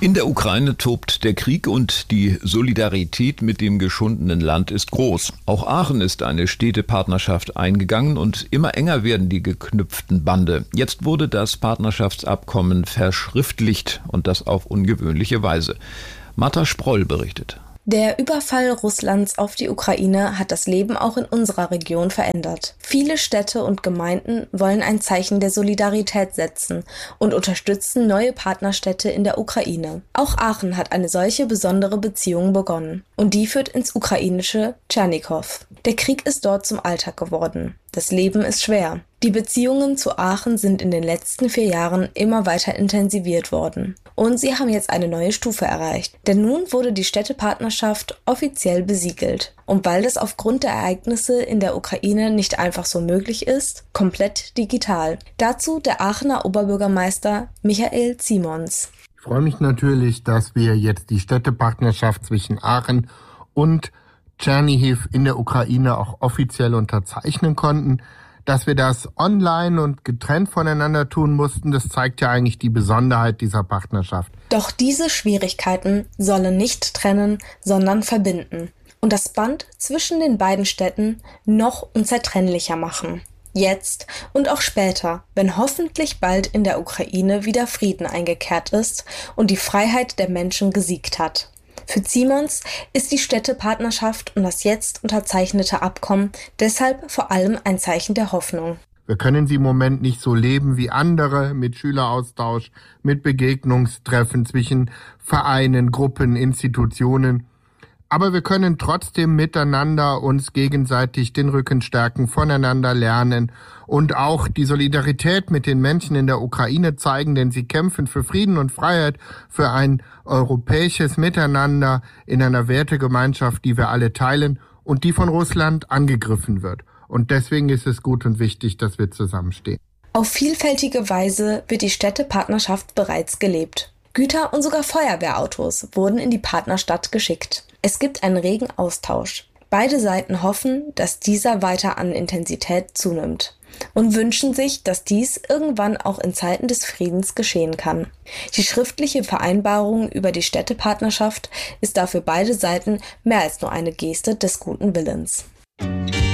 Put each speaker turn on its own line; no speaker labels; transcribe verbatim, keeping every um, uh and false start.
In der Ukraine tobt der Krieg und die Solidarität mit dem geschundenen Land ist groß. Auch Aachen ist eine Städtepartnerschaft eingegangen und immer enger werden die geknüpften Bande. Jetzt wurde das Partnerschaftsabkommen verschriftlicht und das auf ungewöhnliche Weise. Martha Sproll berichtet.
Der Überfall Russlands auf die Ukraine hat das Leben auch in unserer Region verändert. Viele Städte und Gemeinden wollen ein Zeichen der Solidarität setzen und unterstützen neue Partnerstädte in der Ukraine. Auch Aachen hat eine solche besondere Beziehung begonnen. Und die führt ins ukrainische Tschernichow. Der Krieg ist dort zum Alltag geworden. Das Leben ist schwer. Die Beziehungen zu Aachen sind in den letzten vier Jahren immer weiter intensiviert worden. Und sie haben jetzt eine neue Stufe erreicht. Denn nun wurde die Städtepartnerschaft offiziell besiegelt. Und weil das aufgrund der Ereignisse in der Ukraine nicht einfach so möglich ist, komplett digital. Dazu der Aachener Oberbürgermeister Michael Simons.
Ich freue mich natürlich, dass wir jetzt die Städtepartnerschaft zwischen Aachen und Tschernihiw in der Ukraine auch offiziell unterzeichnen konnten. Dass wir das online und getrennt voneinander tun mussten, das zeigt ja eigentlich die Besonderheit dieser Partnerschaft.
Doch diese Schwierigkeiten sollen nicht trennen, sondern verbinden und das Band zwischen den beiden Städten noch unzertrennlicher machen. Jetzt und auch später, wenn hoffentlich bald in der Ukraine wieder Frieden eingekehrt ist und die Freiheit der Menschen gesiegt hat. Für Simons ist die Städtepartnerschaft und das jetzt unterzeichnete Abkommen deshalb vor allem ein Zeichen der Hoffnung.
Wir können sie im Moment nicht so leben wie andere, mit Schüleraustausch, mit Begegnungstreffen zwischen Vereinen, Gruppen, Institutionen. Aber wir können trotzdem miteinander uns gegenseitig den Rücken stärken, voneinander lernen und auch die Solidarität mit den Menschen in der Ukraine zeigen, denn sie kämpfen für Frieden und Freiheit, für ein europäisches Miteinander in einer Wertegemeinschaft, die wir alle teilen und die von Russland angegriffen wird. Und deswegen ist es gut und wichtig, dass wir zusammenstehen.
Auf vielfältige Weise wird die Städtepartnerschaft bereits gelebt. Güter und sogar Feuerwehrautos wurden in die Partnerstadt geschickt. Es gibt einen regen Austausch. Beide Seiten hoffen, dass dieser weiter an Intensität zunimmt und wünschen sich, dass dies irgendwann auch in Zeiten des Friedens geschehen kann. Die schriftliche Vereinbarung über die Städtepartnerschaft ist dafür beide Seiten mehr als nur eine Geste des guten Willens.